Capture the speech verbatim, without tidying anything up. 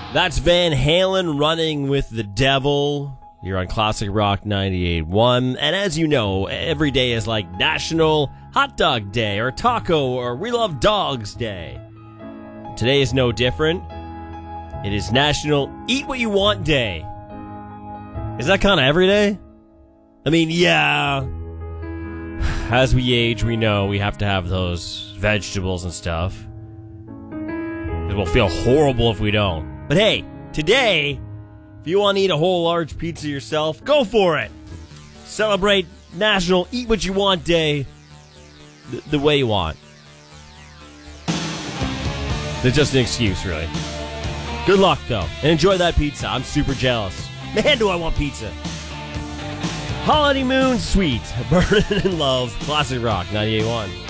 That's Van Halen running with the devil. You're on Classic Rock ninety-eight point one. And as you know, every day is like National Hot Dog Day or Taco or We Love Dogs Day. Today is no different. It is National Eat What You Want Day. Is that kind of every day? I mean, yeah. As we age, we know we have to have those vegetables and stuff. It will feel horrible if we don't. But hey, today, if you want to eat a whole large pizza yourself, go for it. Celebrate National Eat What You Want Day the, the way you want. It's just an excuse, really. Good luck, though, and enjoy that pizza. I'm super jealous. Man, do I want pizza. Holiday Moon Sweet, Burning in Love, Classic Rock ninety-eight point one.